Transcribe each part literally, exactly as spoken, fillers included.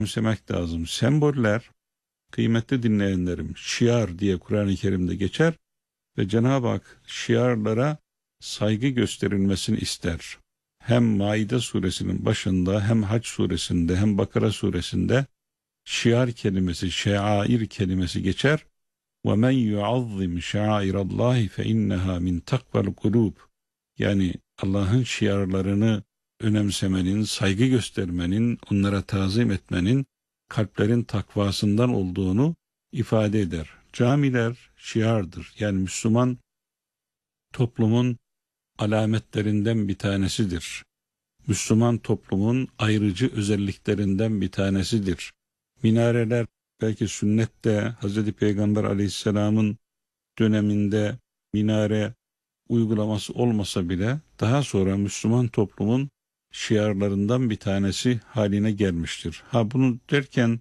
önemsemek lazım. Semboller, kıymetli dinleyenlerim, şiar diye Kur'an-ı Kerim'de geçer ve Cenab-ı Hak şiarlara saygı gösterilmesini ister. Hem Maide suresinin başında, hem Hac suresinde, hem Bakara suresinde şiar kelimesi, şeair kelimesi geçer. وَمَنْ يُعَظِّمْ شَعَائِرَ اللّٰهِ فَاِنَّهَا مِنْ تَقْوَى الْقُلُوبِ. Yani Allah'ın şiarlarını önemsemenin, saygı göstermenin, onlara tazim etmenin kalplerin takvasından olduğunu ifade eder. Camiler şiardır. Yani Müslüman toplumun alametlerinden bir tanesidir. Müslüman toplumun ayrıcı özelliklerinden bir tanesidir. Minareler belki sünnette Hazreti Peygamber Aleyhisselam'ın döneminde minare uygulaması olmasa bile daha sonra Müslüman toplumun şiarlarından bir tanesi haline gelmiştir. Ha bunu derken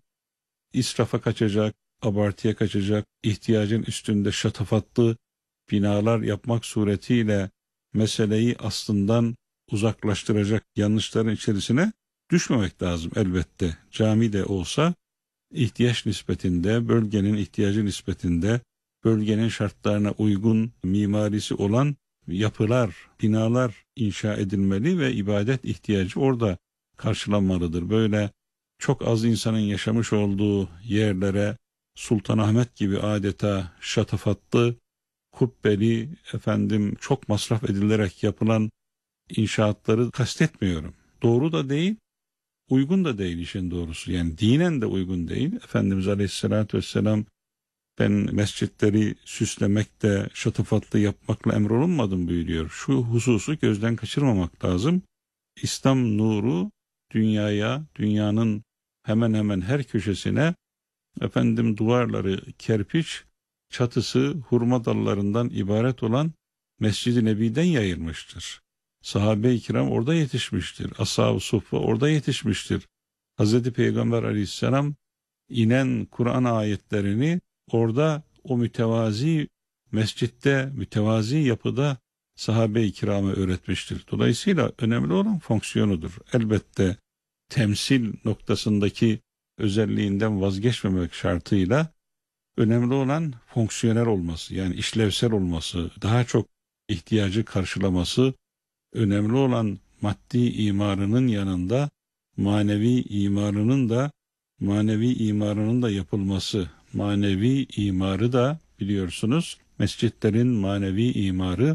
israfa kaçacak, abartıya kaçacak, ihtiyacın üstünde şatafatlı binalar yapmak suretiyle meseleyi aslından uzaklaştıracak yanlışların içerisine düşmemek lazım elbette. Cami de olsa ihtiyaç nispetinde, bölgenin ihtiyacı nispetinde, bölgenin şartlarına uygun mimarisi olan yapılar, binalar inşa edilmeli ve ibadet ihtiyacı orada karşılanmalıdır. Böyle çok az insanın yaşamış olduğu yerlere Sultanahmet gibi adeta şatafatlı, kubbeli, efendim çok masraf edilerek yapılan inşaatları kastetmiyorum. Doğru da değil, uygun da değil işin doğrusu. Yani dinen de uygun değil. Efendimiz Aleyhisselatü Vesselam ben mescitleri süslemekte, şatafatlı yapmakla emrolunmadım buyuruyor. Şu hususu gözden kaçırmamak lazım. İslam nuru dünyaya, dünyanın hemen hemen her köşesine efendim duvarları kerpiç, çatısı hurma dallarından ibaret olan Mescid-i Nebi'den yayılmıştır. Sahabe-i kiram orada yetişmiştir. Ashab-ı Suffa orada yetişmiştir. Hazreti Peygamber Aleyhisselam inen Kur'an ayetlerini orada o mütevazi mescitte, mütevazi yapıda sahabe-i kirama öğretmiştir. Dolayısıyla önemli olan fonksiyonudur. Elbette temsil noktasındaki özelliğinden vazgeçmemek şartıyla önemli olan fonksiyonel olması, yani işlevsel olması, daha çok ihtiyacı karşılaması, önemli olan maddi imarının yanında manevi imarının da manevi imarının da yapılması. Manevi imarı da biliyorsunuz mescitlerin manevi imarı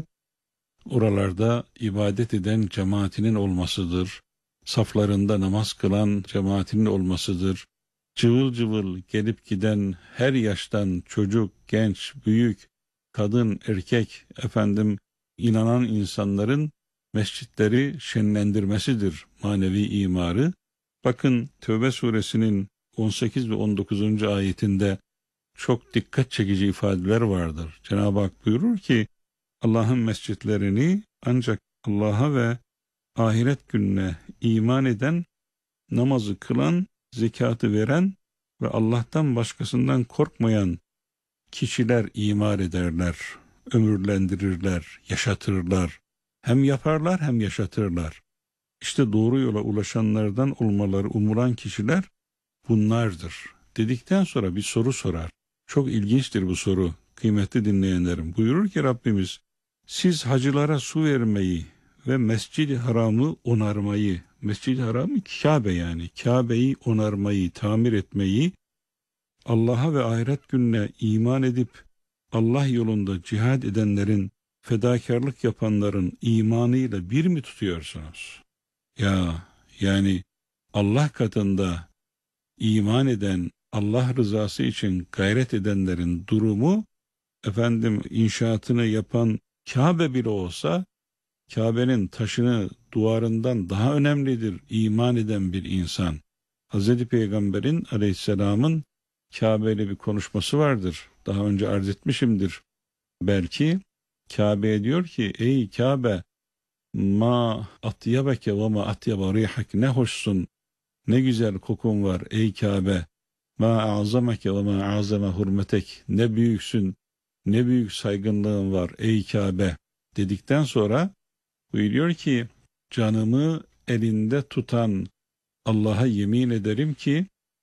oralarda ibadet eden cemaatinin olmasıdır. Saflarında namaz kılan cemaatinin olmasıdır. Cıvıl cıvıl gelip giden her yaştan çocuk, genç, büyük, kadın, erkek, efendim inanan insanların mescitleri şenlendirmesidir manevi imarı. Bakın Tevbe suresinin on sekiz ve on dokuzuncu ayetinde çok dikkat çekici ifadeler vardır. Cenab-ı Hak buyurur ki Allah'ın mescitlerini ancak Allah'a ve ahiret gününe iman eden, namazı kılan, zekatı veren ve Allah'tan başkasından korkmayan kişiler imar ederler, ömürlendirirler, yaşatırlar. Hem yaparlar hem yaşatırlar. İşte doğru yola ulaşanlardan olmaları umulan kişiler bunlardır. Dedikten sonra bir soru sorar. Çok ilginçtir bu soru kıymetli dinleyenlerim. Buyurur ki Rabbimiz, siz hacılara su vermeyi ve Mescid-i Haram'ı onarmayı, Mescid-i Haram Kabe yani Kabe'yi onarmayı, tamir etmeyi, Allah'a ve ahiret gününe iman edip Allah yolunda cihad edenlerin, fedakarlık yapanların imanıyla bir mi tutuyorsunuz? Ya yani Allah katında iman eden, Allah rızası için gayret edenlerin durumu, efendim inşaatını yapan Kabe bile olsa, Kabe'nin taşını duvarından daha önemlidir iman eden bir insan. Hazreti Peygamber'in Aleyhisselam'ın Kabe ile bir konuşması vardır. Daha önce arz etmişimdir. Belki Kabe'ye diyor ki, ey Kabe, ma atyabeke ve ma atyaba rihak, ne hoşsun, ne güzel kokun var ey Kabe. Ma azameke ve ma azama hurmetek, ne büyüksün, ne büyük saygınlığın var ey Kabe dedikten sonra buyuruyor ki, canımı elinde tutan Allah'a yemin ederim ki